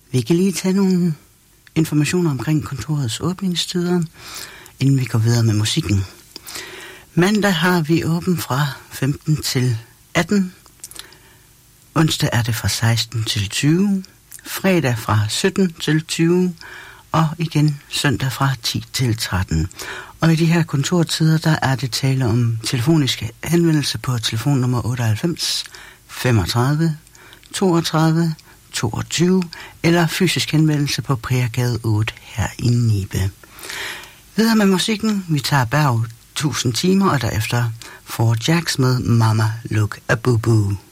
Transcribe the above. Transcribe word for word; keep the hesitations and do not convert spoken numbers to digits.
Vi kan lige tage nogle informationer omkring kontorets åbningstider, inden vi går videre med musikken. Mandag har vi åben fra femten til atten. Onsdag er det fra seksten til tyve. Fredag fra sytten til tyve. Og igen søndag fra ti til tretten. Og i de her kontortider, der er det tale om telefoniske henvendelser på telefonnummer otteoghalvfems femogtredive toogtredive toogtyve eller fysisk henvendelse på Priagade otte her i Nibe. Videre med musikken, vi tager Berg tusind timer, og derefter får Jax med Mama Look a Boo Boo.